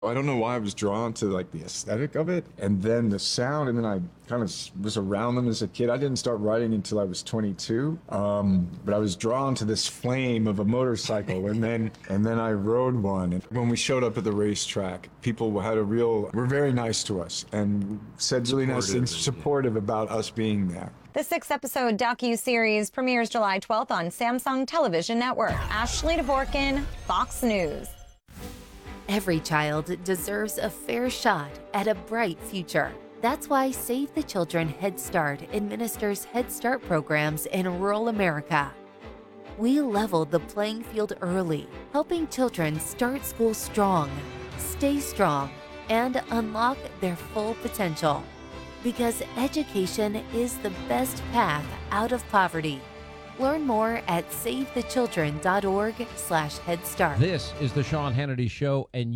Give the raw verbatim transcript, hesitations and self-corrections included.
I don't know why I was drawn to like the aesthetic of it and then the sound, and then I kind of was around them as a kid. I didn't start writing until I was twenty-two, um, but I was drawn to this flame of a motorcycle, and then and then I rode one. And when we showed up at the racetrack, people had a real were very nice to us and said really nice things, supportive about us being there. The six-episode docu-series premieres July twelfth on Samsung Television Network. Ashley Dvorkin, Fox News. Every child deserves a fair shot at a bright future. That's why Save the Children Head Start administers Head Start programs in rural America. We leveled the playing field early, helping children start school strong, stay strong, and unlock their full potential. Because education is the best path out of poverty. Learn more at save the children dot org slash head start. This is the Sean Hannity Show, and